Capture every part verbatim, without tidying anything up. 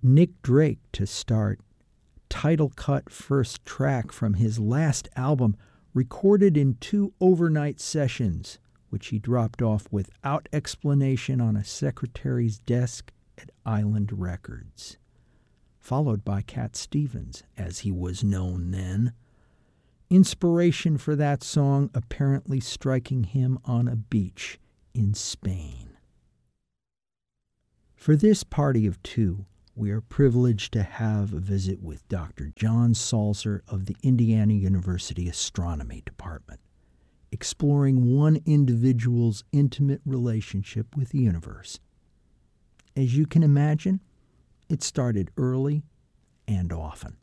Nick Drake to start. Title cut first track from his last album, recorded in two overnight sessions, which he dropped off without explanation on a secretary's desk at Island Records. Followed by Cat Stevens, as he was known then. Inspiration for that song apparently striking him on a beach in Spain. For this party of two, we are privileged to have a visit with Doctor John Salzer of the Indiana University Astronomy Department, exploring one individual's intimate relationship with the universe. As you can imagine, it started early and often.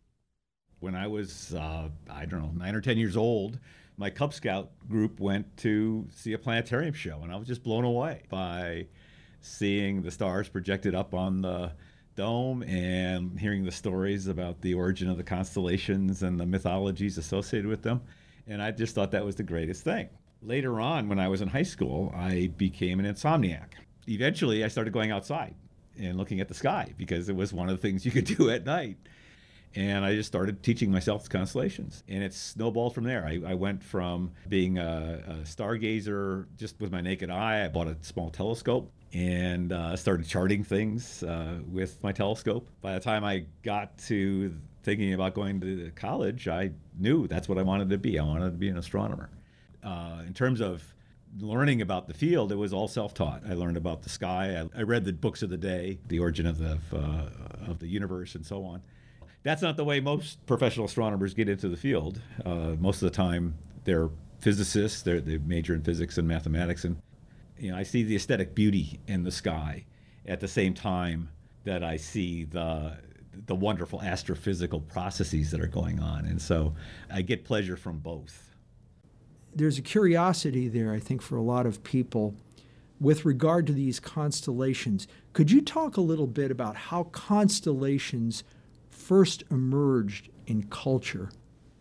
When I was, uh, I don't know, nine or ten years old, my Cub Scout group went to see a planetarium show, and I was just blown away by seeing the stars projected up on the dome and hearing the stories about the origin of the constellations and the mythologies associated with them. And I just thought that was the greatest thing. Later on, when I was in high school, I became an insomniac. Eventually, I started going outside and looking at the sky because it was one of the things you could do at night. And I just started teaching myself the constellations. And it snowballed from there. I, I went from being a, a stargazer just with my naked eye. I bought a small telescope and uh, started charting things uh, with my telescope. By the time I got to thinking about going to college, I knew that's what I wanted to be. I wanted to be an astronomer. Uh, in terms of learning about the field, it was all self-taught. I learned about the sky. I, I read the books of the day, the origin of the, uh, of the universe and so on. That's not the way most professional astronomers get into the field. Uh, most of the time, they're physicists. They're, they major in physics and mathematics. And you know, I see the aesthetic beauty in the sky at the same time that I see the the wonderful astrophysical processes that are going on. And so I get pleasure from both. There's a curiosity there, I think, for a lot of people with regard to these constellations. Could you talk a little bit about how constellations first emerged in culture?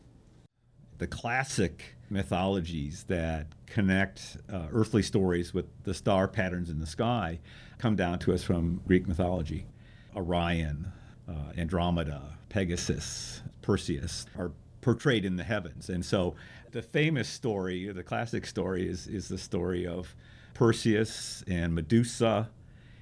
The classic mythologies that connect uh, earthly stories with the star patterns in the sky come down to us from Greek mythology. Orion, uh, Andromeda, Pegasus, Perseus are portrayed in the heavens. And so the famous story, the classic story, is, is the story of Perseus and Medusa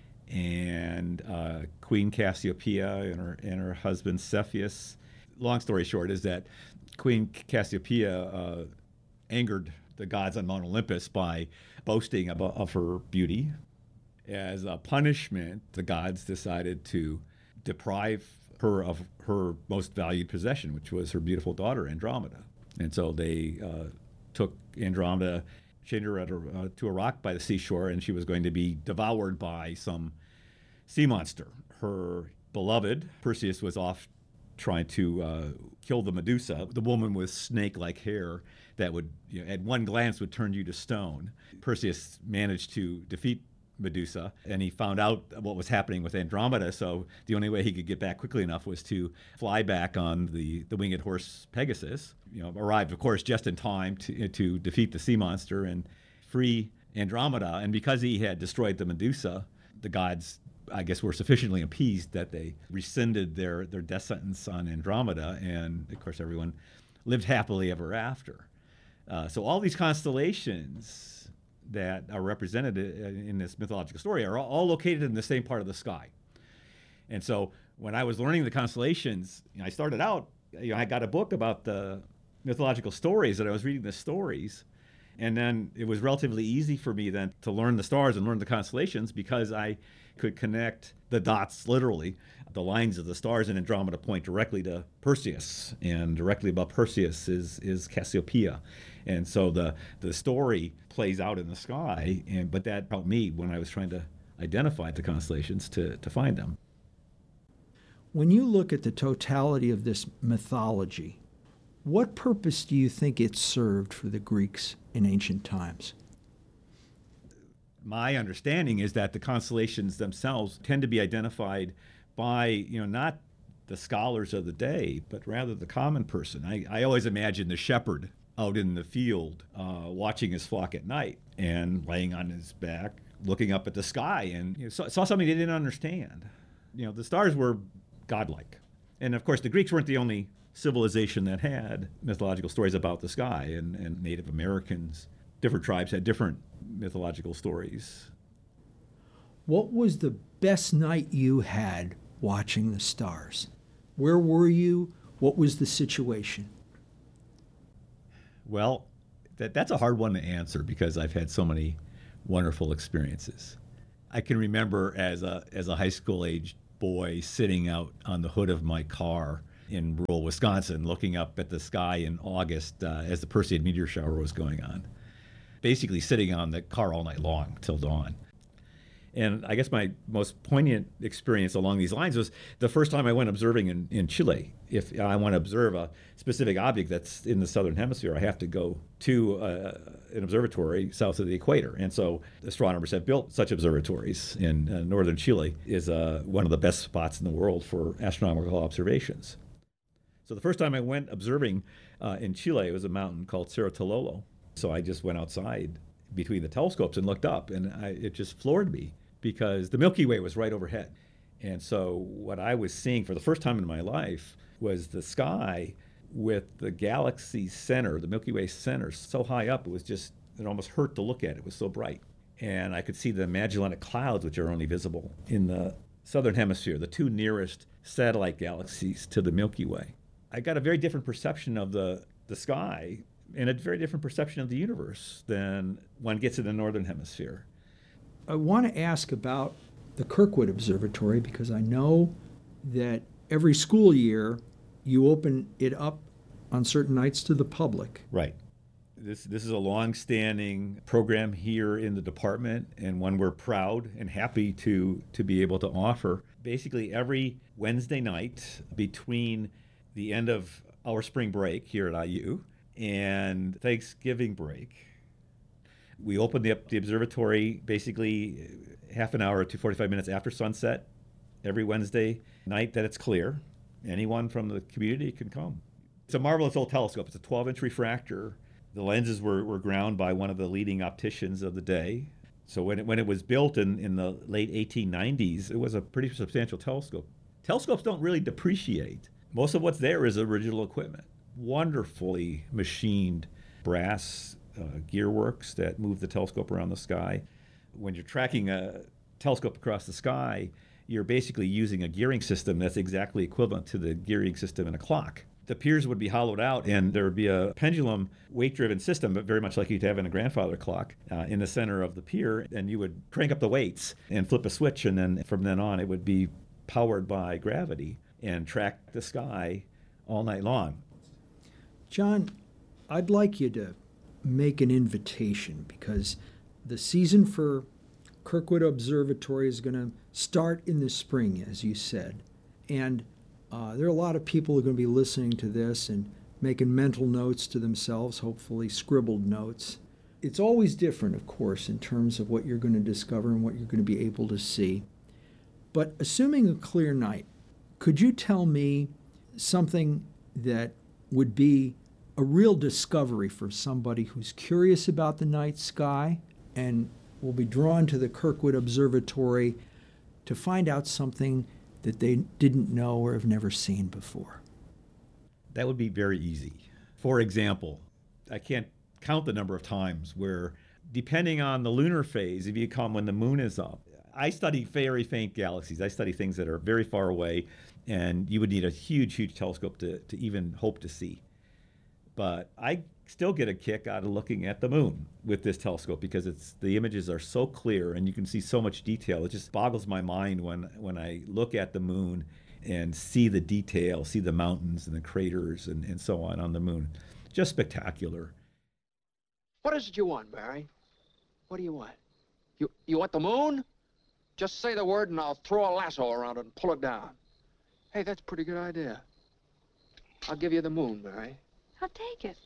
and uh, Queen Cassiopeia and her, and her husband Cepheus. Long story short is that Queen Cassiopeia uh, angered the gods on Mount Olympus by boasting of, of her beauty. As a punishment, the gods decided to deprive her of her most valued possession, which was her beautiful daughter, Andromeda. And so they uh, took Andromeda, chained her at a, uh, to a rock by the seashore, and she was going to be devoured by some sea monster. Her beloved, Perseus, was off trying to uh, kill the Medusa, the woman with snake-like hair that would, you know, at one glance would turn you to stone. Perseus managed to defeat Medusa, and he found out what was happening with Andromeda, so the only way he could get back quickly enough was to fly back on the, the winged horse Pegasus. You know, arrived, of course, just in time to, to defeat the sea monster and free Andromeda. And because he had destroyed the Medusa, the gods, I guess, were sufficiently appeased that they rescinded their, their death sentence on Andromeda, and of course everyone lived happily ever after. Uh, so all these constellations that are represented in this mythological story are all located in the same part of the sky. And so when I was learning the constellations, you know, I started out, you know, I got a book about the mythological stories, and I was reading the stories. And then it was relatively easy for me then to learn the stars and learn the constellations because I could connect the dots literally. The lines of the stars in Andromeda point directly to Perseus, and directly above Perseus is, is Cassiopeia. And so the, the story plays out in the sky, and but that helped me when I was trying to identify the constellations to, to find them. When you look at the totality of this mythology, what purpose do you think it served for the Greeks in ancient times? My understanding is that the constellations themselves tend to be identified by, you know, not the scholars of the day, but rather the common person. I, I always imagine the shepherd out in the field uh, watching his flock at night and laying on his back, looking up at the sky, and you know, saw, saw something he didn't understand. You know, the stars were godlike. And of course, the Greeks weren't the only civilization that had mythological stories about the sky, and, and Native Americans, different tribes had different mythological stories. What was the best night you had watching the stars? Where were you? What was the situation? Well, that, that's a hard one to answer because I've had so many wonderful experiences. I can remember as a, as a high school age boy sitting out on the hood of my car in rural Wisconsin looking up at the sky in August uh, as the Perseid meteor shower was going on, basically sitting on the car all night long till dawn. And I guess my most poignant experience along these lines was the first time I went observing in, in Chile. If I want to observe a specific object that's in the southern hemisphere, I have to go to uh, an observatory south of the equator. And so astronomers have built such observatories in uh, northern Chile. Is uh, one of the best spots in the world for astronomical observations. So the first time I went observing uh, in Chile, it was a mountain called Cerro Tololo. So I just went outside between the telescopes and looked up, and I, it just floored me because the Milky Way was right overhead. And so what I was seeing for the first time in my life was the sky with the galaxy center, the Milky Way center, so high up, it was just, it almost hurt to look at. It was so bright. And I could see the Magellanic Clouds, which are only visible in the southern hemisphere, the two nearest satellite galaxies to the Milky Way. I got a very different perception of the, the sky and a very different perception of the universe than one gets in the northern hemisphere. I want to ask about the Kirkwood Observatory because I know that every school year you open it up on certain nights to the public. Right. This this is a long-standing program here in the department, and one we're proud and happy to to be able to offer. Basically every Wednesday night between the end of our spring break here at I U and Thanksgiving break, we open the, the observatory basically half an hour to forty-five minutes after sunset every Wednesday night that it's clear. Anyone from the community can come. It's a marvelous old telescope. It's a twelve-inch refractor. The lenses were, were ground by one of the leading opticians of the day. So when it, when it was built in, in the late eighteen nineties, it was a pretty substantial telescope. Telescopes don't really depreciate. Most of what's there is original equipment. Wonderfully machined brass uh, gearworks that move the telescope around the sky. When you're tracking a telescope across the sky, you're basically using a gearing system that's exactly equivalent to the gearing system in a clock. The piers would be hollowed out, and there would be a pendulum weight-driven system, but very much like you'd have in a grandfather clock, uh, in the center of the pier, and you would crank up the weights and flip a switch, and then from then on it would be powered by gravity and track the sky all night long. John, I'd like you to make an invitation because the season for Kirkwood Observatory is going to start in the spring, as you said. And uh, there are a lot of people who are going to be listening to this and making mental notes to themselves, hopefully scribbled notes. It's always different, of course, in terms of what you're going to discover and what you're going to be able to see. But assuming a clear night, could you tell me something that would be a real discovery for somebody who's curious about the night sky and will be drawn to the Kirkwood Observatory to find out something that they didn't know or have never seen before? That would be very easy. For example, I can't count the number of times where, depending on the lunar phase, if you come when the moon is up, I study very faint galaxies. I study things that are very far away, and you would need a huge, huge telescope to, to even hope to see. But I still get a kick out of looking at the moon with this telescope because it's the images are so clear and you can see so much detail. It just boggles my mind when, when I look at the moon and see the detail, see the mountains and the craters and, and so on on the moon. Just spectacular. What is it you want, Barry? What do you want? You, you want the moon? Just say the word and I'll throw a lasso around it and pull it down. Hey, that's a pretty good idea. I'll give you the moon, Barry. I'll take it.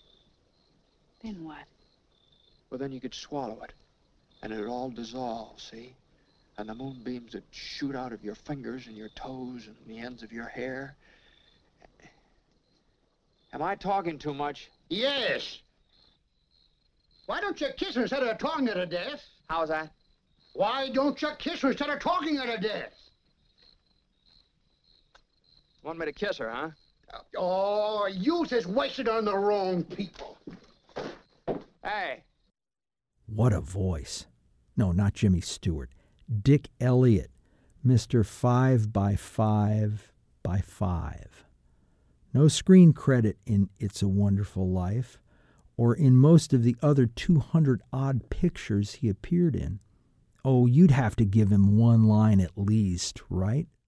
Then what? Well, then you could swallow it, and it'd all dissolve, see? And the moonbeams would shoot out of your fingers and your toes and the ends of your hair. Am I talking too much? Yes. Why don't you kiss her instead of talking her to death? How's that? Why don't you kiss her instead of talking her to death? Want me to kiss her, huh? Oh, you just wasted on the wrong people. Hey. What a voice. No, not Jimmy Stewart. Dick Elliott, Mister Five by Five by Five. No screen credit in It's a Wonderful Life, or in most of the other two hundred odd pictures he appeared in. Oh, you'd have to give him one line at least, right?